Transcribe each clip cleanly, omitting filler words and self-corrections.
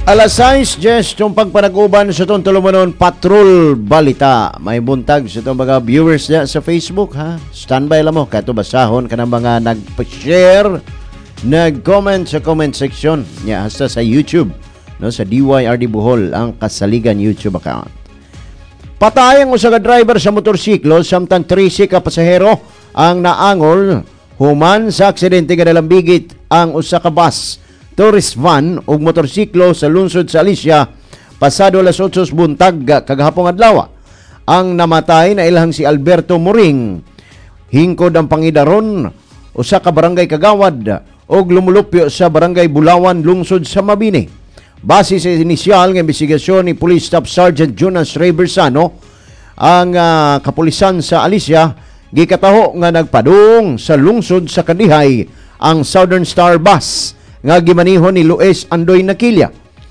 Alas 6:10 itong pagpanag-uban sa itong tulumanon Patrol Balita. May buntag sa itong mga viewers na sa Facebook, ha? Standby lang mo, kato basahon ka ng mga nag-share, nag-comment sa comment section niya, hasta sa YouTube, no? Sa DYRD Bohol, ang Kasaligan YouTube account. Patayang usa ka driver sa motorsiklo, samtang 13 ka pasahero ang naangol human sa aksidente nga nalambigit ang usa ka bus, tourist van ug motorsiklo sa lungsod sa Alicia pasado alas 8 buntag kagahapon adlaw. Ang namatay na ilahang si Alberto Moring, hingkod ang pangidaron, usa ka barangay Kagawad ug lumulupyo sa barangay Bulawan, lungsod sa Mabini. Base sa inisyal nga investigasyon ni Police Staff Sergeant Jonas Ray Bersano, ang kapulisan sa Alicia gikataho nga nagpadung sa lungsod sa Kandihay ang Southern Star Bus nga gimanihon ni Luis Andoy Nakilya,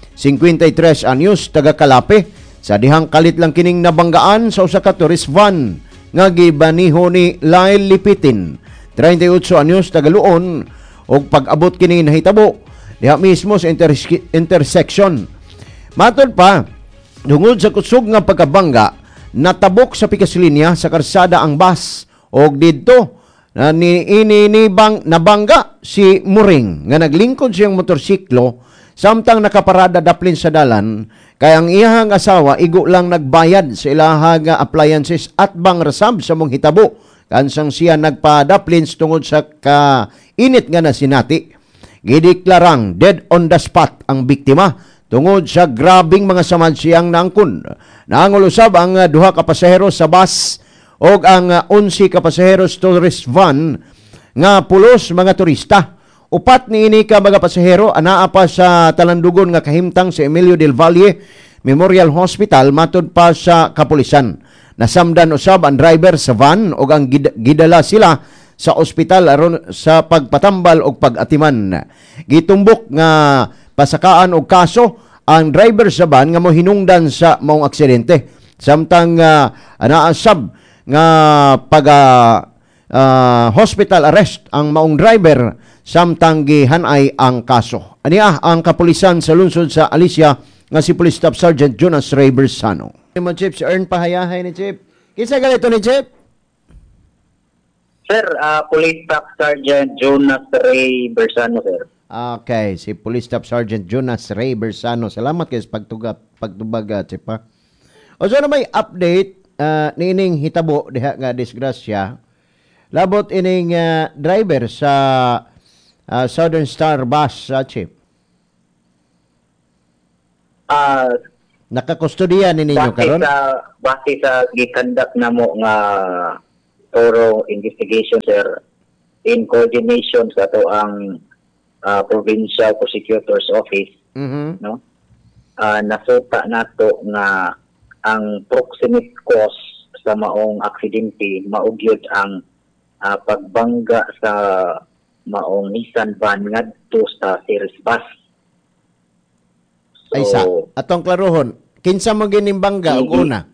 53 anyos, taga Kalape, sa dihang kalit lang kining nabanggaan sa usa ka tourist van nga gimanihon ni Lyle Lipitin, 38 anyos, taga Luon, ug pag-abot kini nahitabo diha mismo sa intersection. Matod pa, tungod sa kusog nga pagkabangga, natabok sa pikas linya sa karsada ang bus og didto na nabangga si Muring nga naglingkod siyang motorsiklo samtang nakaparada daplin sa dalan, kay ang iyang asawa igo lang nagbayad sa ilahang appliances at bang rasab sa mong hitabo kansang siya nagpadaplin tungod sa kainit nga nasinati. Gideklarang dead on the spot ang biktima tungod sa grabing mga samad siyang naangkon. Naangol usab ang duha ka pasahero sa bus og ang 11 ka pasaheros tourist van nga pulos mga turista. Upat niini ka mga pasahero anaa pa sa talandugon nga kahimtang sa Emilio del Valle Memorial Hospital matod pa sa kapulisan. Nasamdan usab ang driver sa van og ang gidala sila sa ospital aron sa pagpatambal og pag-atiman. Gitumbok nga pasakaan og kaso ang driver sa van nga mohinungdan sa maong aksidente. Samtang anaasab nga pag hospital arrest ang maong driver samtang gihanay ang kaso. Aniya ang kapulisan sa lungsod sa Alicia nga si Police Staff Sergeant Jonas Ray Bersano. Mo Chief, si Earn pahayahay ni Chief. Kinsa galito ni Chief? Sir, Police Staff Sergeant Jonas Ray Bersano, sir. Okay, si Police Staff Sergeant Jonas Ray Bersano. Salamat kayo sa pagtubag, Chief, ha? O so na may update niining hitabo diha nga disgrasya labot ining driver sa Southern Star Bus, Chief. Nakakustodiya ninyo karon? Base sa gikandak na mo nga thorough investigation, sir, in coordination sa ato ang Provincial Prosecutor's Office, no? Nasuta nato nga ang proximate cause sa maong aksidente maugyod ang pagbangga sa maong Nissan van ngadto sa series bus. So, ay sa atong klarohon, kinsa mo gining bangga og una?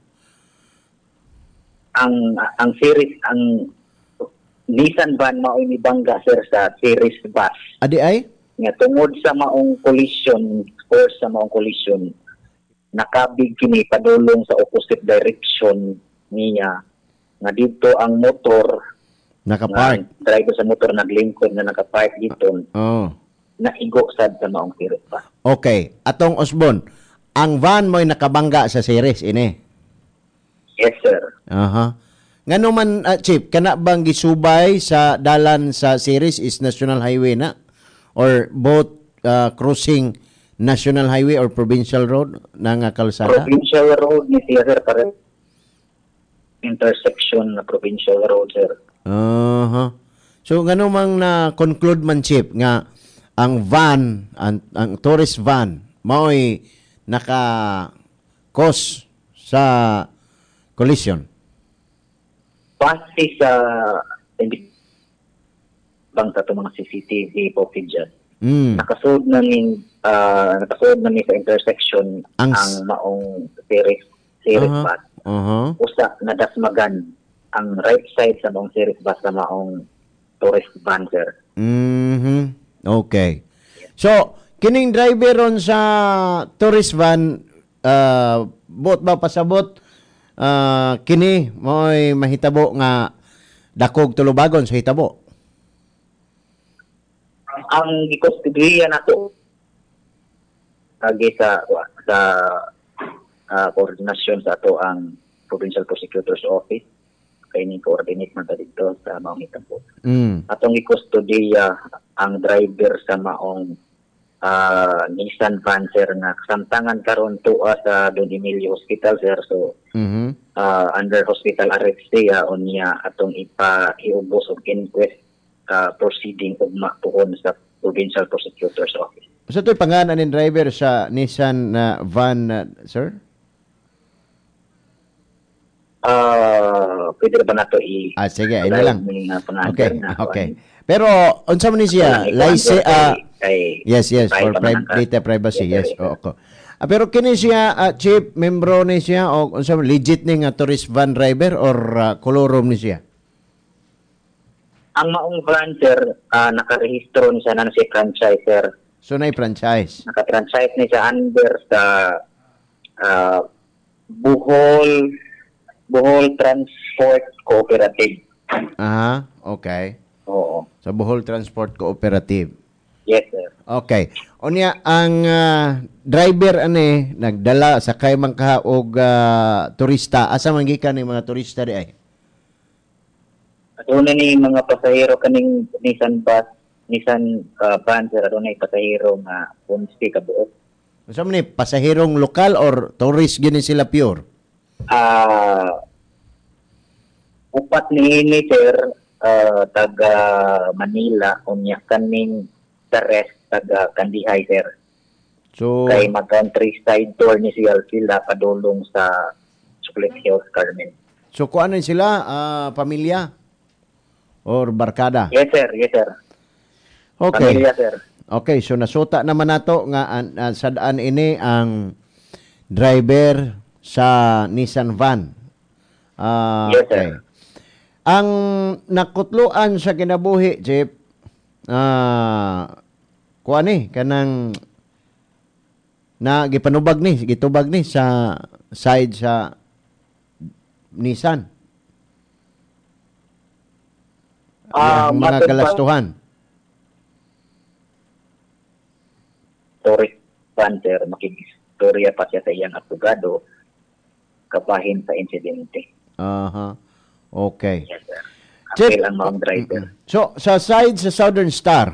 Ang series, ang Nissan van mao ni bangga, sir, sa series bus. Adi ay? Nga tungod sa maong collision, or sa maong collision, nakabig kini padulong sa opposite direction niya. Nga dito ang motor, nakapark. Driver sa motor naglingkod na nakapark dito. Oh. Naigo sad sa maong series bus. Okay. Atong Osbon, ang van mo'y nakabangga sa series ini? Yes, sir. Aha. Ngano man, Chief, kana bang gisubay sa dalan sa series is National Highway na? Or both crossing National Highway or Provincial Road na nga kalsada? Provincial Road ni siya, sir. Parang intersection na Provincial Road, sir. Aha. So, ngano mang na-conclude man, Chief, nga ang van, ang tourist van, mao'y naka-cause sa collision? Base sa bang sa mga CCTV footage, nakasood na ni sa intersection ang maong series bus. Usa nadasmagan ang right side sa maong series bus sa maong tourist van, sir. Okay. So, kining driver ron sa tourist van, bot ba pasabot, kini mo'y mahitabo nga dakog tulubagon sa hitabo. Ang gikustodiya nato agi sa koordinasyon sa ato ang Provincial Prosecutor's Office kay ni coordinate man ta dito sa maong hitabo. Atong gikustodiya ang driver sa maong Nissan van sir na kasamtangan karon tuwa sa Don Emilio Hospital sir, so under hospital arrest siya unya atong iubos og inquest proceeding ugma tuhon sa Provincial Prosecutor's Office. So ito'y pangalan ng driver sa Nissan van, sir? Pwede ba na ito sige, ina lang. Okay, okay. Pero, unsa man ni siya? Yes, for data privacy, yes. Okay. Pero kini siya, chief, membro ni siya, o unsa man, legit ni nga tourist van driver or kolorom ni siya? Ang maong van, sir, nakarehistro ni siya na si franchise, sir. So, na-franchise? Naka-franchise ni siya under sa Bohol Transport Cooperative. Okay. Oo. Sa Bohol Transport Cooperative. Yes, sir. Okay. Unya, ang driver nagdala sa kay man ka og turista. Asa man gikan ni mga turista di ay? Aduna ni mga pasahero kaning Nissan van, sir, aduna ni pasahero nga 11 ka buok. Asa man ni pasahirong lokal or tourist gini sila pure? Upat ni sir, taga Manila, unya kaning the rest taga Kandihay, sir. So, kay mag-countryside tour ni sila padulong sa Suclet Hills, Carmen. So, kuan sila? Pamilya? Or barkada? Yes, sir. Okay. Pamilya, sir. Okay, so nasuta naman nato nga sadaan ini ang driver sa Nissan van. Yes, okay. sir. Ang nakutluan sa kinabuhi, Chief, kuan kanang gitubag ni sa side sa Nissan. Ang mga galastuhan. Tourist van, sir, makikistorya pa siya sa iyang abogado kabahin sa insidente. Okay. Yes, sir. Chip, Apil ang mga driver. So, sa side sa Southern Star.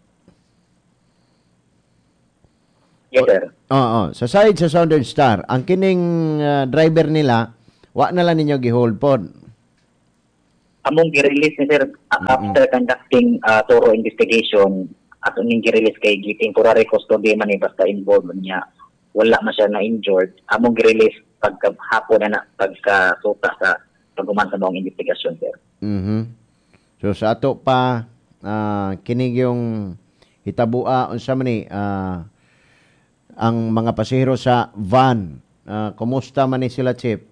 Yes, sir. Sa side sa Southern Star, ang kining driver nila, wa na lang ninyo gi-hold pod. Among gi-release ni sir after conducting thorough investigation at uning gi-release kay temporary custody man basta involved niya wala man siya na injured, among gi-release pagkahapon na pagkasuta sa paghuman sa mga investigasyon, sir. So sa ato pa kinig yung hitabua unsa man ni ang mga pasahero sa van, kumusta man ni sila, Chief?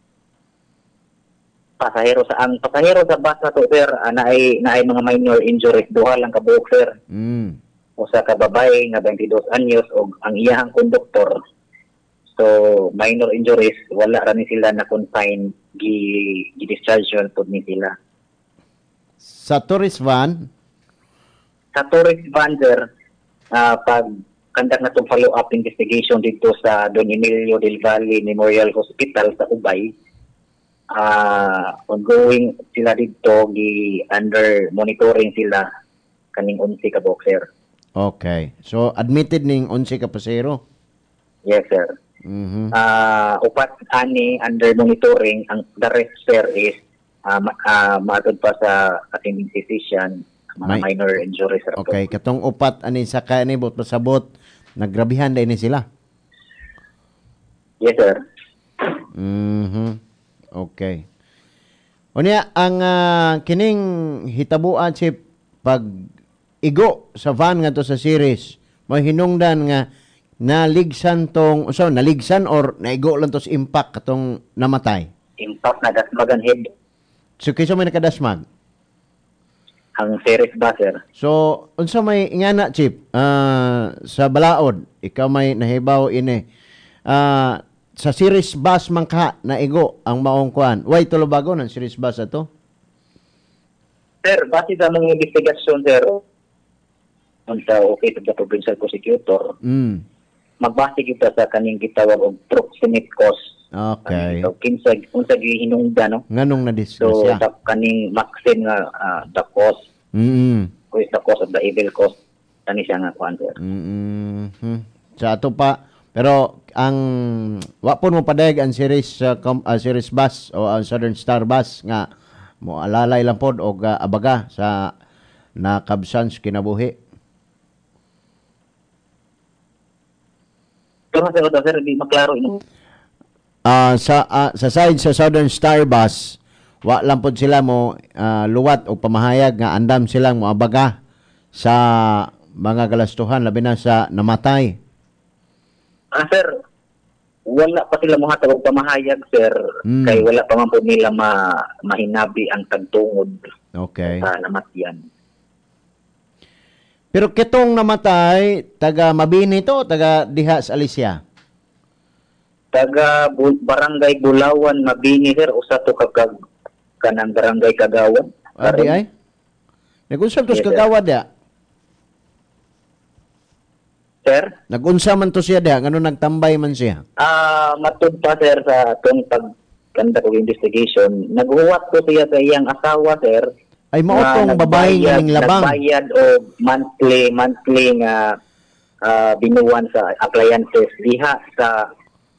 Pasahero sa bus na to, sir, naay mga minor injuries, duha lang ka buok, sir. Usa ka babae nga 22 anyos og ang iyang konduktor. So minor injuries, wala ra ni sila na confine, gi-discharge yun pud ni sila. Sa tourist van? Sa tourist van, sir, pag conduct na itong follow-up investigation dito sa Don Emilio del Valle Memorial Hospital sa Ubay, ongoing sila dito, under monitoring sila kaning 11 ka boxer. Okay. So, admitted ning 11 ka pasahero? Yes, sir. Upat ani under monitoring, ang the rest, sir, is maatod pa sa attending physician, mga minor injuries. Okay. Katong upat ani sa kanibot pasabot, naggrabihan din ni sila? Yes, sir. Okay. Unya, ang kining hitabuan, Chief, pag igo sa van nga to sa series, may hinungdan nga naligsan or naigo lang to sa impact katong namatay? Impact na dasmagan head. So, kaysa may nakadasmag? ang series ba, sir? So, unsa may ingana, Chief? Sa balaod, ikaw may nahibaw ini. Sa series bus man ka, naigo ang maong kuan. Way tulubago ng series bus ato? Sir, base sa mga investigasyon, sir, sa Office of the Provincial Prosecutor, magbase kita sa kaning gitawag og proximate cause. Okay. So, kinsa gihinungdan, no? Nganong So, na-disgrasya? sa kaning maxim nga the cause, who is the cause of the evil cause, kani siya nga kuan, sir. Sa ato pa, pero ang wapon mo padayag ang series series bus o ang Southern Star bus nga mo alalay lang pod og abaga sa nakabsan sa kinabuhi. Pero sir, di maklaro ino. Sa side sa Southern Star bus, wa lang pod sila mo luwat o pamahayag nga andam silang moabaga sa mga galastuhan labi na sa namatay. Sir, wala pa sila mohatag og pamahayag, sir, kay wala pa man po nila mahinabi ang tagtungod Okay. sa namatyan. Pero kitong namatay, taga Mabini to, taga diha sa Alicia. Taga Barangay Bulawan, Mabini, sir, usa to kanang Barangay Kagawan. Di ay? Nag-unsa to Yes, sa sir. kagawad diha? Sir? Nag-unsa man to siya diha, ngano nagtambay man siya? Matud pa, sir, sa itong pagkanda ko investigation, naghuwat ko siya sa iyang asawa, sir. Ay mao tong babae nga ning labang. Nagbayad o monthly nga binuwan sa appliances diha sa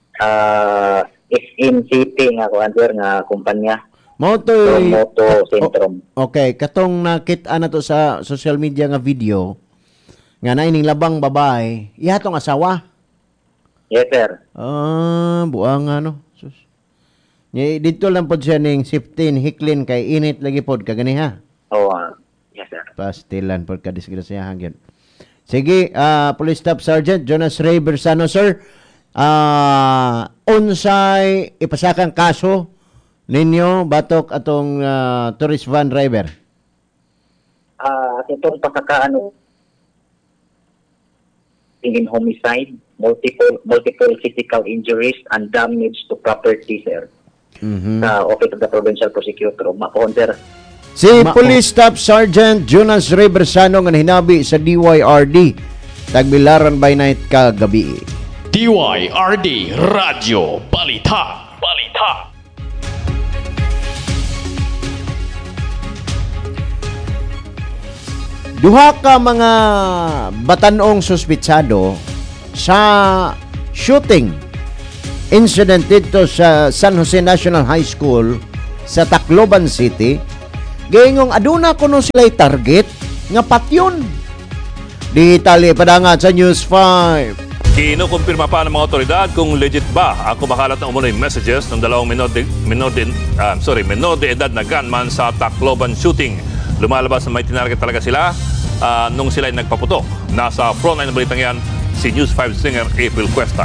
SM City nga kuan, sir, nga kumpanya. Mao to Moto Centrum. Okay, katong nakita na to sa social media nga video nga na ining labang babae, iya tong asawa. Yes, sir. Buang ano. Sus. Dito lang pod siya ning 15 hiklin kay init lagi pod kaganiha. Yes, sir. Pastilan pod ka disgrasyahan gyud. Sige, Police Staff Sergeant Jonas Ray Bersano, sir. Unsay ipasakang kaso ninyo batok atong tourist van driver? Itong pagkakaano in homicide, multiple physical injuries and damage to property, sir. Sa Office of the Provincial Prosecutor. Mapoon, sir. Si Police Staff Sergeant Jonas Ray Bersano nga hinabi sa DYRD Tagbilaran by night kagabi. DYRD Radio Balita. Duha ka mga batanong suspitsado sa shooting incident dito sa San Jose National High School sa Tacloban City. Gayong aduna kuno sila'y target nga patyon. Ditali padangan sa News 5. Kinukumpirma pa ng mga otoridad kung legit ba ang kumakalat na umunoy messages ng dalawang menor de edad na gunman sa Tacloban shooting. Lumalabas na may tinarget talaga sila nung sila ay nagpaputok. Nasa frontline ng balitang yan, si News 5 singer April Cuesta.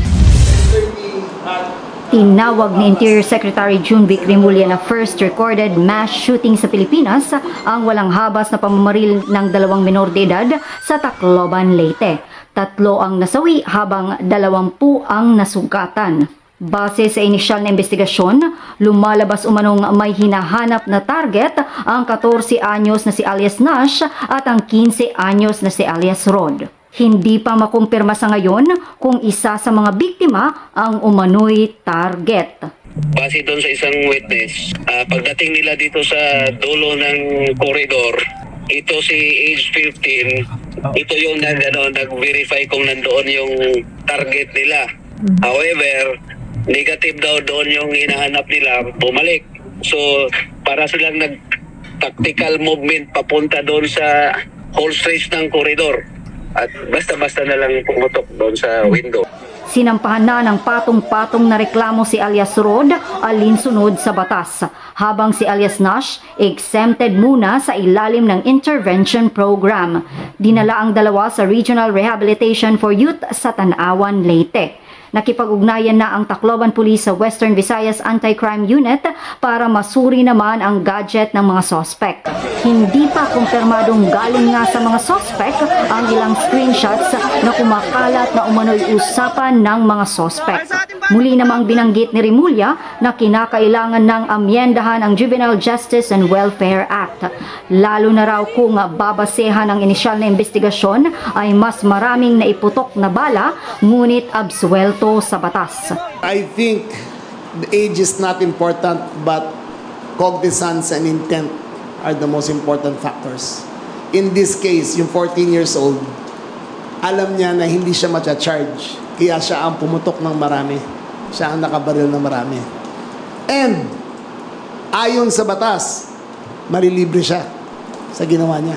Tinawag ni Interior Secretary June Vic Rimulya na first recorded mass shooting sa Pilipinas ang walang habas na pamamaril ng dalawang menor de edad sa Tacloban, Leyte. 3 ang nasawi habang 20 ang nasugatan. Base sa inisyal na investigasyon, lumalabas umanong may hinahanap na target ang 14 anyos na si alias Nash at ang 15 anyos na si alias Rod. Hindi pa makumpirma sa ngayon kung isa sa mga biktima ang umano'y target. Base doon sa isang witness, pagdating nila dito sa dulo ng koridor, ito si age 15, ito yung nag-verify kung nandoon yung target nila. However, negative daw doon yung hinahanap nila, bumalik. So, para silang nag-tactical movement papunta doon sa whole stretch ng koridor. At basta-basta na lang pumutok doon sa window. Sinampahan na ng patong-patong na reklamo si alias Rod alinsunod sa batas, habang si alias Nash exempted muna sa ilalim ng intervention program. Dinala ang dalawa sa Regional Rehabilitation for Youth sa Tanawan, Leyte. Nakipag-ugnayan na ang Tacloban Police sa Western Visayas Anti-Crime Unit para masuri naman ang gadget ng mga sospek. Hindi pa kumpirmadong galing nga sa mga sospek ang ilang screenshots na kumakalat na umano'y usapan ng mga sospek. Muli namang binanggit ni Remulla na kinakailangan ng amyendahan ang Juvenile Justice and Welfare Act. Lalo na raw kung babasehan ang inisyal na investigasyon ay mas maraming naiputok na bala ngunit absuelto sa batas. I think the age is not important, but cognizance and intent are the most important factors. In this case, yung 14 years old, alam niya na hindi siya matcha-charge, kaya siya ang pumutok ng marami. Siya ang nakabaril ng marami. And, ayon sa batas, malilibre siya sa ginawa niya.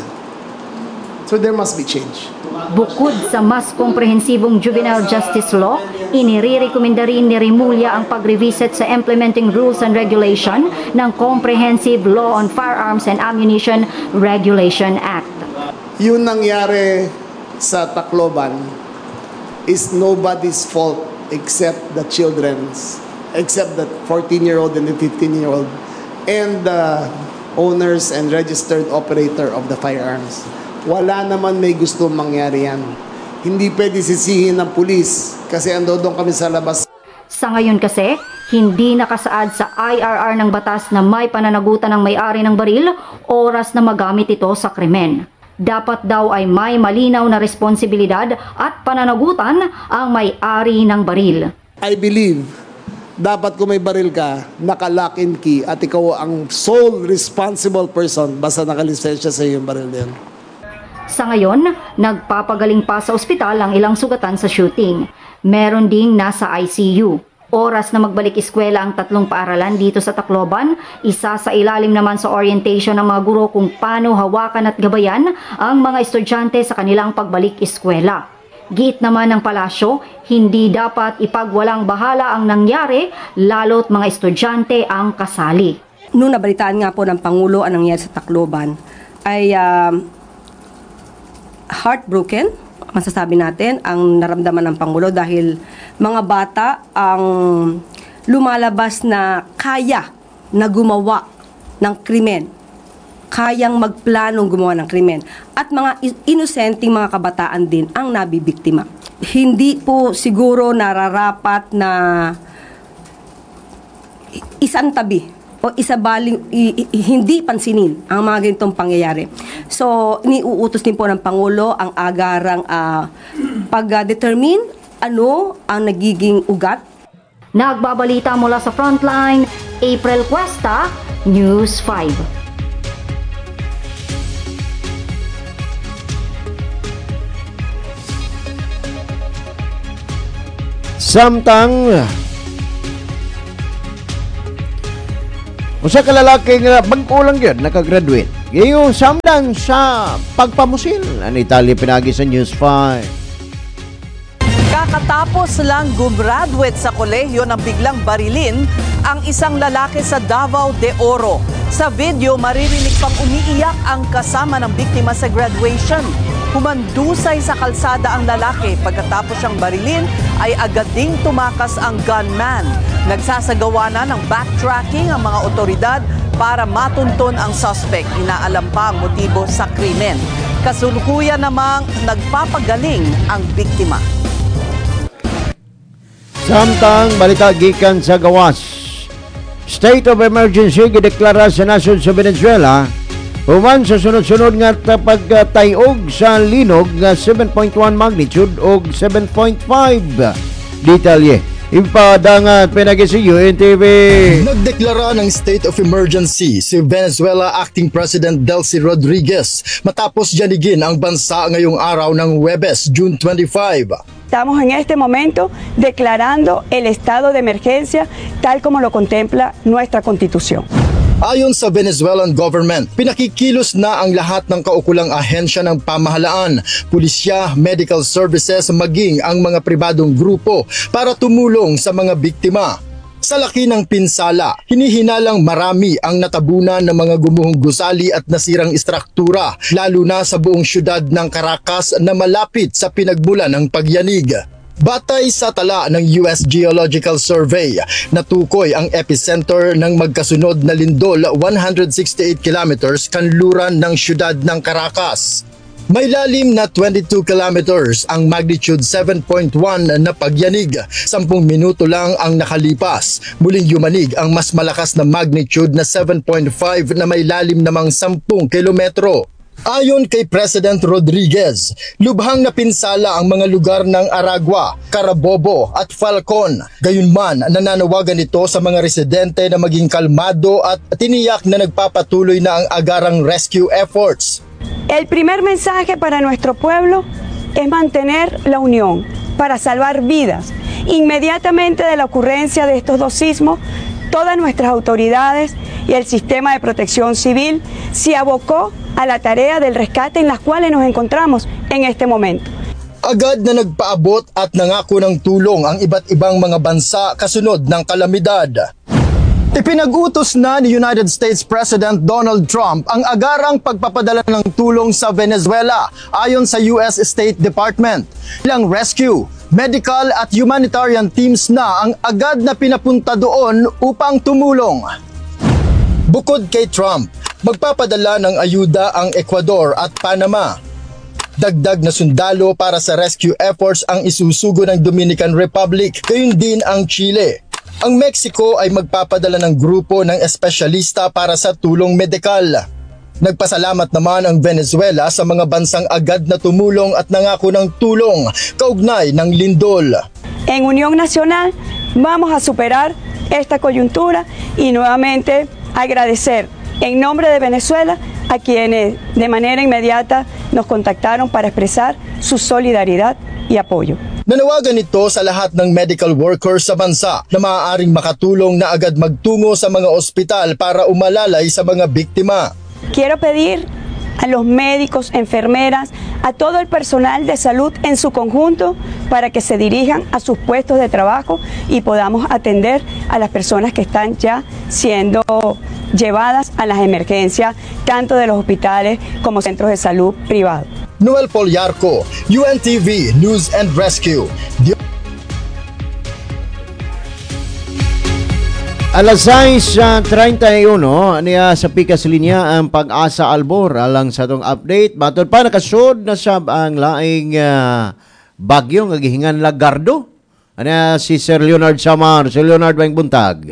So there must be change. Bukod sa mas komprehensibong juvenile justice law, inirekomenda rin ni Remulla ang pag-revisit sa Implementing Rules and Regulation ng Comprehensive Law on Firearms and Ammunition Regulation Act. Yun nangyari sa Tacloban is nobody's fault except the children's, except the 14-year-old and the 15-year-old and the owners and registered operator of the firearms. Wala naman may gusto mangyari yan. Hindi pwede sisihin ng pulis kasi ando doon kami sa labas. Sa ngayon kasi, hindi nakasaad sa IRR ng batas na may pananagutan ng may-ari ng baril oras na magamit ito sa krimen. Dapat daw ay may malinaw na responsibilidad at pananagutan ang may-ari ng baril. I believe, dapat kung may baril ka, naka-lock and key at ikaw ang sole responsible person basta nakalisensya sa iyo yung baril din. Sa ngayon, nagpapagaling pa sa ospital ang ilang sugatan sa shooting. Meron ding nasa ICU. Oras na magbalik eskwela ang 3 paaralan dito sa Tacloban, isa sa ilalim naman sa orientation ng mga guro kung paano hawakan at gabayan ang mga estudyante sa kanilang pagbalik eskwela. Giit naman ng palasyo, hindi dapat ipagwalang bahala ang nangyari, lalo't mga estudyante ang kasali. Noong nabalitaan nga po ng Pangulo ang nangyari sa Tacloban, ay heartbroken, masasabi natin, ang naramdaman ng Pangulo dahil mga bata ang lumalabas na kaya na gumawa ng krimen, kayang magplanong gumawa ng krimen, at mga inosenteng mga kabataan din ang nabibiktima. Hindi po siguro nararapat na isang tabi o isabaling hindi pansinin ang mga ganitong pangyayari. So, iniuutos din po ng Pangulo ang agarang pag-determine ano ang nagiging ugat. Nagbabalita mula sa Frontline, April Cuesta, News 5. Samtang usa ka lalaki nga bag-o lang yun, nakagraduate. Ngayong samdang sa pagpamusil. Ang Italia pinagi sa News 5. Kakatapos lang gumraduate sa kolehiyo nang biglang barilin ang isang lalaki sa Davao de Oro. Sa video, maririnig pang umiiyak ang kasama ng biktima sa graduation. Humandusay sa kalsada ang lalaki. Pagkatapos siyang barilin, ay agad ding tumakas ang gunman. Nagsasagawa na ng backtracking ang mga otoridad para matunton ang suspect. Inaalam pa ang motibo sa krimen. Kasulukuyan namang nagpapagaling ang biktima. Samtang balita gikan sa gawas. State of emergency gideklara sa nasod sa Venezuela human sa sunod-sunod nga pagtayog sa linog nga 7.1 magnitude o 7.5 detalye. Ipadangat pinagi si UNTV. Nagdeklara ng state of emergency si Venezuela Acting President Delcy Rodriguez matapos yanigin ang bansa ngayong araw ng Huwebes, June 25. Estamos en este momento declarando el estado de emergencia tal como lo contempla nuestra Constitución. Ayon sa Venezuelan government, pinakikilos na ang lahat ng kaukulang ahensya ng pamahalaan, pulisya, medical services, maging ang mga pribadong grupo para tumulong sa mga biktima. Sa laki ng pinsala, hinihinalang marami ang natabunan ng mga gumuhong gusali at nasirang istruktura, lalo na sa buong syudad ng Caracas na malapit sa pinagmulan ng pagyanig. Batay sa tala ng US Geological Survey, natukoy ang epicenter ng magkasunod na lindol 168 kilometers kanluran ng siyudad ng Caracas. May lalim na 22 kilometers ang magnitude 7.1 na pagyanig. 10 minuto lang ang nakalipas. Muling yumanig ang mas malakas na magnitude na 7.5 na may lalim namang 10 kilometro. Ayon kay President Rodriguez, lubhang napinsala ang mga lugar ng Aragua, Carabobo at Falcon. Gayunman, nananawagan ito sa mga residente na maging kalmado at tiniyak na nagpapatuloy na ang agarang rescue efforts. El primer mensaje para nuestro pueblo es mantener la unión para salvar vidas. Inmediatamente de la ocurrencia de estos dos sismos, todas nuestras autoridades y el sistema de protección civil se abocó a la tarea del rescate en las cuales nos encontramos en este momento. Agad na nagpaabot at nangako ng tulong ang iba't ibang mga bansa kasunod ng kalamidad. Ipinag-utos na ni United States President Donald Trump ang agarang pagpapadala ng tulong sa Venezuela ayon sa US State Department. Ilang rescue, medical at humanitarian teams na ang agad na pinapunta doon upang tumulong. Bukod kay Trump, magpapadala ng ayuda ang Ecuador at Panama. Dagdag na sundalo para sa rescue efforts ang isusugo ng Dominican Republic, gayon din ang Chile. Ang Mexico ay magpapadala ng grupo ng espesyalista para sa tulong medikal. Nagpasalamat naman ang Venezuela sa mga bansang agad na tumulong at nangako ng tulong kaugnay ng lindol. En Unión Nacional vamos a superar esta coyuntura y nuevamente agradecer en nombre de Venezuela a quienes de manera inmediata nos contactaron para expresar su solidaridad y apoyo. Nanawagan ito sa lahat ng medical workers sa bansa na maaaring makatulong na agad magtungo sa mga ospital para umalalay sa mga biktima. Quiero pedir a los médicos, enfermeras, a todo el personal de salud en su conjunto para que se dirijan a sus puestos de trabajo y podamos atender a las personas que están ya siendo llevadas a las emergencias, tanto de los hospitales como centros de salud privados. Noel Poliarco, UNTV News and Rescue. Alas 6:31 niya sa pikas linya ang Pag-asa Albor alang sa itong update. Batod pa nakasud na sab ang laing bagyo nga gihingan Lagardo. Ano si Sir Leonard Samar. Sir Leonard, may buntag.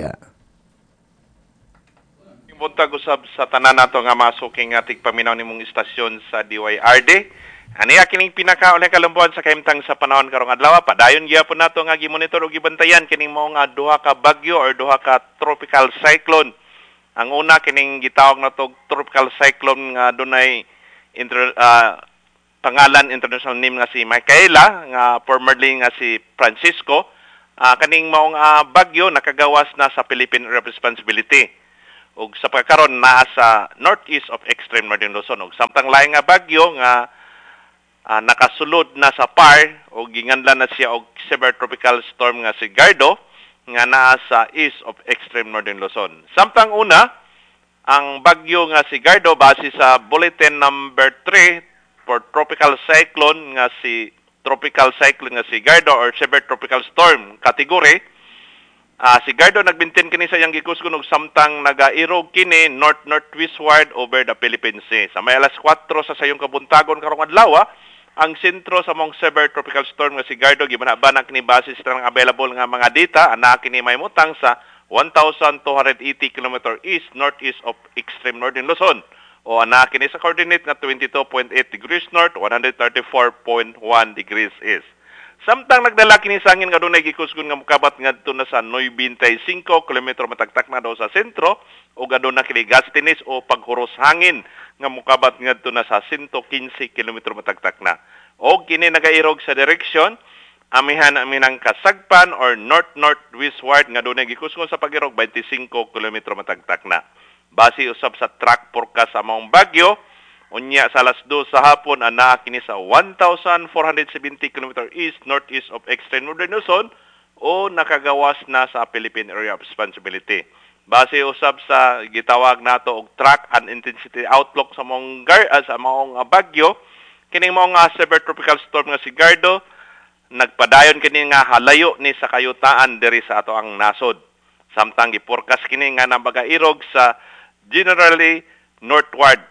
Buntag usab sa tanan nato nga masuking ating paminaw nimong istasyon sa DYRD. Aniya kining pinakaunang kalambuan sa kahimtang sa panahon karong adlaw. Padayon gyapon nato nga gimonitor ug gibantayan kining mao nga duha ka bagyo or duha ka tropical cyclone. Ang una kining gitawag nato tropical cyclone nga dunay pangalan international name nga si Micaela, nga formerly nga si Francisco. Kaning mao nga bagyo nakagawas na sa Philippine Responsibility. Ug sa pagkaron naa sa northeast of extreme northern Luzon. Ug samtang laing nga bagyo nga nakasulod na sa PAR o ginganlan na siya og severe tropical storm nga si Gardo nga naa sa east of extreme northern Luzon. Samtang una, ang bagyo nga si Gardo base sa bulletin number 3 for tropical cyclone nga si Gardo or severe tropical storm category. Si Gardo nagbintin kini sa iyang gikusgon og samtang nagairog kini north-northwestward over the Philippine Sea. Sa may alas 4 sa sayong kabuntagon karong adlaw, ang sentro sa mong severe tropical storm nga si Gardo gibana-bana kini base sa tanang available nga mga data ana kini may mutang sa 1,280 km east-northeast of extreme northern Luzon o ana kini sa coordinate nga 22.8 degrees north, 134.1 degrees east. Samtang nagdala kini sa hangin nga dunay gikusgon nga mokabat ngadto na sa 95 km matagtak na daw sa sentro o aduna kini gustiness o paghuros hangin nga mokabat ngadto na sa 115 km matagtak na. O kini nagairog sa direksyon aminang kasagpan or north-northwestward nga dunay gikusgon sa pagirog 25 km matagtak na. Base usab sa track forecast sa maong bagyo, unya sa alas 2 sa hapon ana kini sa 1,470 km east-northeast of extreme northern Luzon o nakagawas na sa Philippine Area of Responsibility. Base usab sa gitawag nato og track and intensity outlook sa maong bagyo, kining maong severe tropical storm nga si Gardo nagpadayon kini nga halayo ni sa kayutaan diri sa ato ang nasod. Samtang giporkas kini nga nabagairog sa generally northward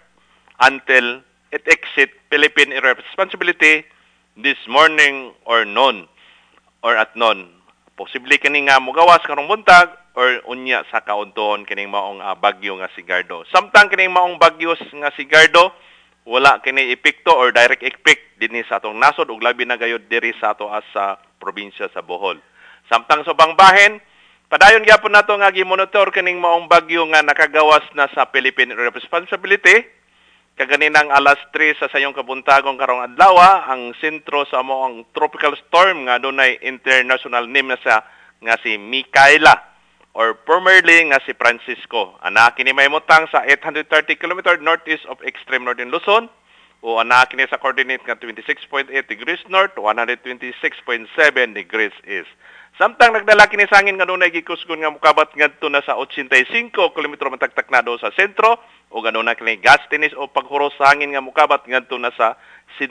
until it exit Philippine irresponsibility this morning or noon or at noon. Posible kini nga mogawas karong buntag or unya sa kaunton kining maong bagyo nga si Gardo. Samtang kining maong bagyo nga si Gardo, wala kini epekto or direct effect dinhi sa atong nasod ug labi na gayud diri sa ato sa probinsya sa Bohol. Samtang sa ubang bahin, padayon gyapon nato nga gi-monitor kining maong bagyo nga nakagawas na sa Philippine irresponsibility. Kaganinang alas 3 sa sayong kabuntagong karong adlaw, ang sentro sa moong tropical storm nga dunay international name na nga si Micaela or formerly nga si Francisco. Ana kini mahimutang sa 830 km northeast of extreme northern Luzon o ana kini sa coordinate nga 26.8 degrees north, 126.7 degrees east. Samtang nagdala kini sa hangin nga dunay gikusgon nga mokabat ngadto na sa 85 km matagtaknado sa sentro o gano'n na kini gastinis o paghuros sa hangin nga mukabat ngadto na sa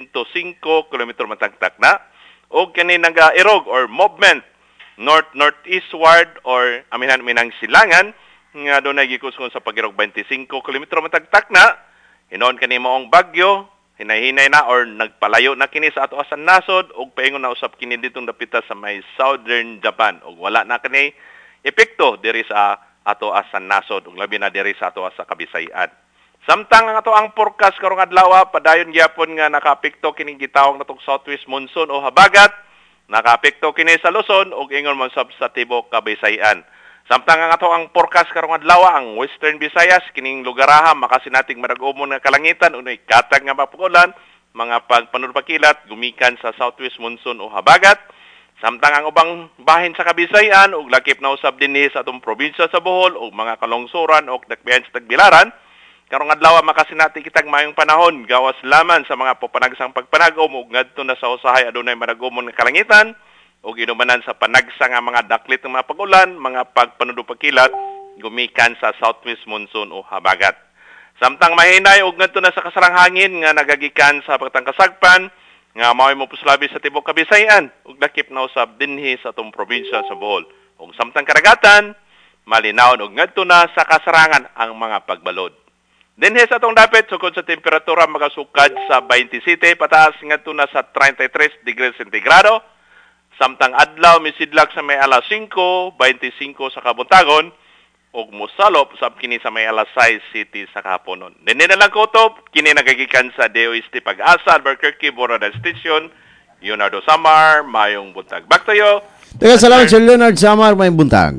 105 km matagtak na o kini naga-erog or movement north-northeastward or aminan-minang silangan nga doon na gikusgon sa pagirog 25 km matagtak na hinon kani maong bagyo hinay-hinay na or nagpalayo na kini sa ato asan nasod o paingon na usab kini ditong dapita sa may southern Japan o wala na kani epekto diri sa ato asan nasod ug labi na diri sa ato sa Kabisayan. Samtang ang ato ang forecast karong adlaw padayon gyapon nga nakaapekto kining gitawag natong southwest monsoon o habagat, nakaapekto kini sa Luzon ug ingon man sab sa tibok Kabisayan. Samtang ang ato ang forecast karong adlaw ang Western Visayas kining lugaraha makasinating marag-umon nga kalangitan unoy katag nga mapukulan, mga pagpanulpakilat gumikan sa southwest monsoon o habagat. Samtang ang ubang bahin sa Kabisayan ug lakip na usab dinhi sa atong probinsya sa Bohol ug mga kalungsuran ug dakbayan sa Tagbilaran, karong adlaw makasinati kitag mayong panahon gawas laman sa mga popanagsang pagpanagom ug ngadto na sa usahay adunay maragomon nga kalangitan ug inumanan sa panagsa nga mga daklit ng mga pag-ulan, mga pagpanudupagkilat gumikan sa southwest monsoon o habagat. Samtang mahinay ug ngadto na sa kasarang hangin nga nagagikan sa pagtangkasagpan nga mao'y mopuslabi sa tibok Kabisayan ug lakip na usab dinhi sa atong probinsya sa Bohol. Ug samtang karagatan, malinawon ug ngadto na sa kasarangan ang mga pagbalod. Dinhi sa atong dapit sukod sa temperatura magasukad sa 27 pataas ngadto na sa 33 degrees sentigrado. Samtang adlaw misidlak sa may alas 5, 25 sa kabuntagon ug mosalop sab kini sa may alas 6 city sa kahaponon. Dinhi na lang kutob kini nagagikan sa DOST Pag-asa Albuquerque Borada Station. Leonardo Samar, mayong buntag. Back to you. Teka, salamat sa Leonard Samar, mayong buntag.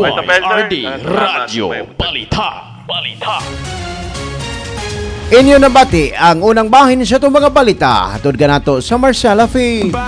DYRD Radio Balita. Inyo nabati ang unang bahin sa itong mga balita. Hatod ka nato sa Marcela Faye.